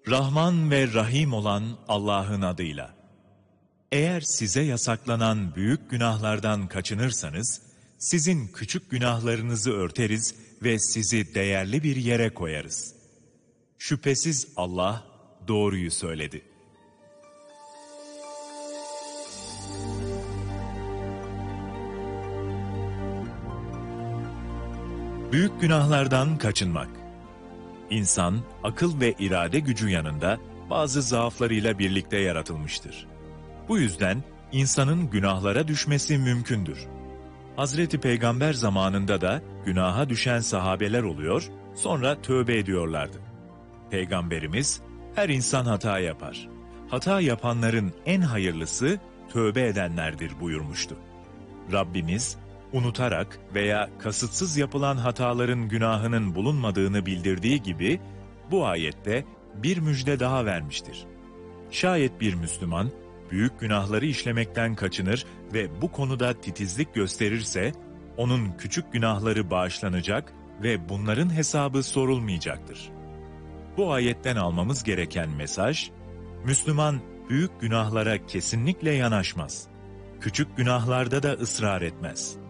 Rahman ve Rahim olan Allah'ın adıyla. Eğer size yasaklanan büyük günahlardan kaçınırsanız, sizin küçük günahlarınızı örteriz ve sizi değerli bir yere koyarız. Şüphesiz Allah doğruyu söyledi. Büyük günahlardan kaçınmak. İnsan, akıl ve irade gücü yanında bazı zaaflarıyla birlikte yaratılmıştır. Bu yüzden insanın günahlara düşmesi mümkündür. Hazreti Peygamber zamanında da günaha düşen sahabeler oluyor, sonra tövbe ediyorlardı. Peygamberimiz, her insan hata yapar. Hata yapanların en hayırlısı tövbe edenlerdir buyurmuştu. Rabbimiz, unutarak veya kasıtsız yapılan hataların günahının bulunmadığını bildirdiği gibi, bu ayette bir müjde daha vermiştir. Şayet bir Müslüman, büyük günahları işlemekten kaçınır ve bu konuda titizlik gösterirse, onun küçük günahları bağışlanacak ve bunların hesabı sorulmayacaktır. Bu ayetten almamız gereken mesaj, Müslüman büyük günahlara kesinlikle yanaşmaz. Küçük günahlarda da ısrar etmez.